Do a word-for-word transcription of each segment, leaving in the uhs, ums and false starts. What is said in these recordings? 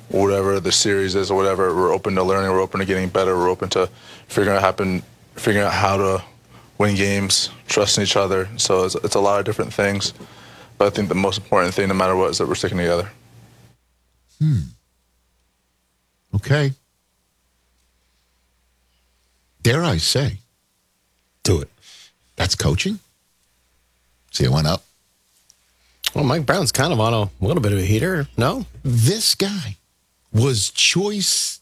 whatever the series is or whatever. We're open to learning. We're open to getting better. We're open to figuring out happen, figuring out how to win games, trusting each other. So it's, it's a lot of different things. But I think the most important thing, no matter what, is that we're sticking together. Hmm. Okay. Dare I say? Do it. That's coaching? See, it went up. Well, Mike Brown's kind of on a little bit of a heater, no? This guy was choice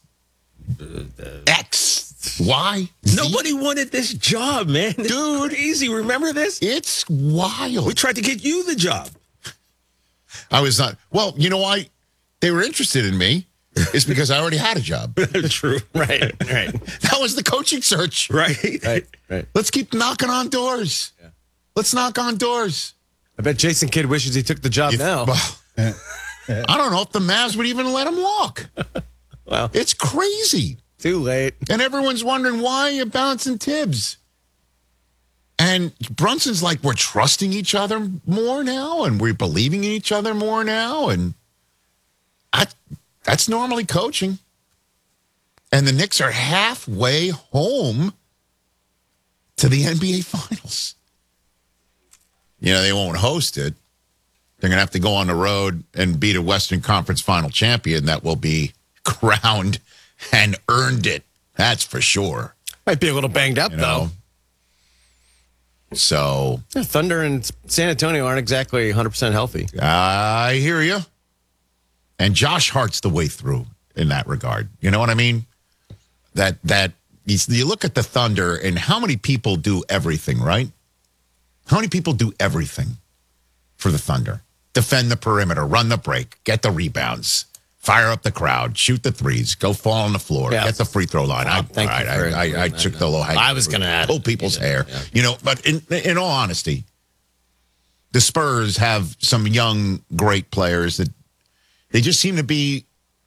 X, Y, Z. Nobody wanted this job, man. Dude, easy. Remember this? It's wild. We tried to get you the job. I was not. Well, you know why they were interested in me? It's because I already had a job. True. Right, right. That was the coaching search. Right. Right, right. Let's keep knocking on doors. Yeah. Let's knock on doors. I bet Jason Kidd wishes he took the job If, now. Well, I don't know if the Mavs would even let him walk. Well, it's crazy. Too late. And everyone's wondering why you're bouncing Tibbs. And Brunson's like, we're trusting each other more now, and we're believing in each other more now. And I, that's normally coaching. And the Knicks are halfway home to the N B A Finals. You know, they won't host it. They're going to have to go on the road and beat a Western Conference final champion that will be crowned and earned it. That's for sure. Might be a little banged up, you know? though. So. Yeah, Thunder and San Antonio aren't exactly one hundred percent healthy. I hear you. And Josh Hart's the way through in that regard. You know what I mean? That, that you look at the Thunder and how many people do everything, right? How many people do everything for the Thunder? Defend the perimeter, run the break, get the rebounds, fire up the crowd, shoot the threes, go fall on the floor, yeah. get the free throw line. Wow, I, thank right, you for I, I, I took the low high. I was going to add pull people's hair, yeah. you know. But in in all honesty, the Spurs have some young, great players that they just seem to be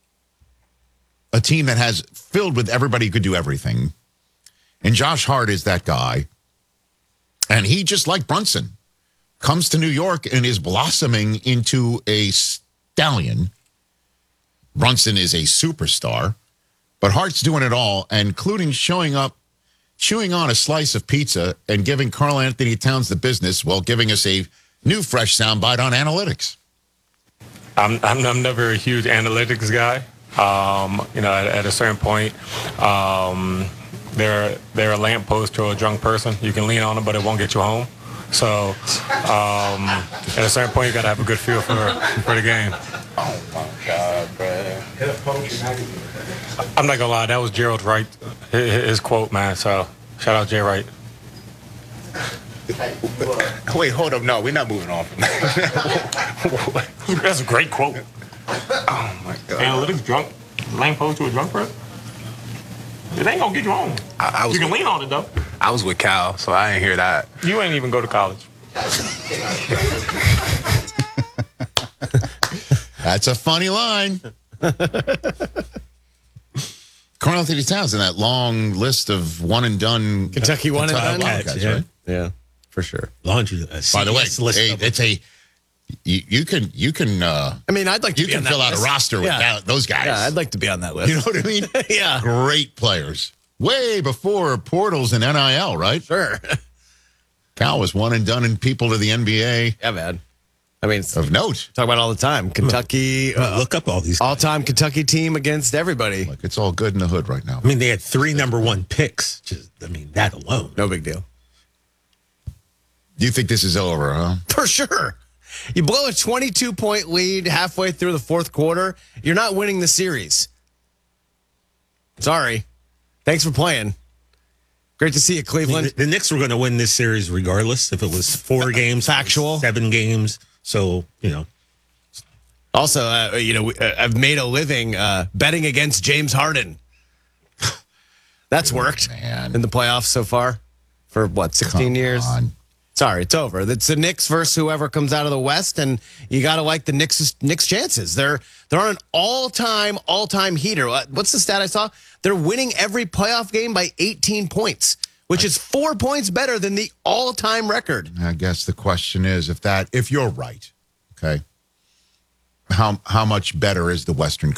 a team that has filled with everybody who could do everything. And Josh Hart is that guy. And he, just like Brunson, comes to New York and is blossoming into a stallion. Brunson is a superstar, but Hart's doing it all, including showing up, chewing on a slice of pizza and giving Karl Anthony Towns the business while giving us a new fresh soundbite on analytics. I'm, I'm, I'm never a huge analytics guy. Um, you know, at, at a certain point, um, they're, they're a lamppost to a drunk person. You can lean on them, but it won't get you home. So um, at a certain point, you got to have a good feel for, for the game. Oh, my God, bro. I'm not going to lie. That was Gerald Wright, his, his quote, man. So shout out Jay Wright. Wait, hold up. No, we're not moving on from that. That's a great quote. Oh, my God. Analytics drunk, lamppost to a drunk person? It ain't gonna get you home. I, I was you can with, lean on it though. I was with Cal, so I ain't hear that. You ain't even go to college. That's a funny line. Karl Anthony Towns in that long list of one and done Kentucky one Kentucky and done. Wildcats, yeah. right? Yeah, for sure. Laundry. By the way, hey, it's a you, you can you can. Uh, I mean, I'd like to you be can on fill that out list. a roster with Yeah. that, those guys. Yeah, I'd like to be on that list. You know what I mean? Yeah, great players. Way before portals and N I L, right? Sure. Cal was one and done in people to the N B A. Yeah, man. I mean, of note. Talk about it all the time. Kentucky. Uh, look up all these. All-time Kentucky team against everybody. Like it's all good in the hood right now. I mean, they had three number one picks. Just, I mean, that alone. No big deal. Do you think this is over, huh? For sure. You blow a twenty-two point lead halfway through the fourth quarter, you're not winning the series. Sorry. Thanks for playing. Great to see you, Cleveland. I mean, the, the Knicks were going to win this series regardless if it was four games, factual, seven games. So, you know. Also, uh, you know, I've made a living uh, betting against James Harden. That's worked Man. in the playoffs so far for, what, sixteen Come years? on. Sorry, it's over. It's the Knicks versus whoever comes out of the West, and you got to like the Knicks' Knicks' chances. They're they're on an all-time, all-time heater. What's the stat I saw? They're winning every playoff game by eighteen points, which is four points better than the all-time record. I guess the question is if that if you're right, okay, how how much better is the Western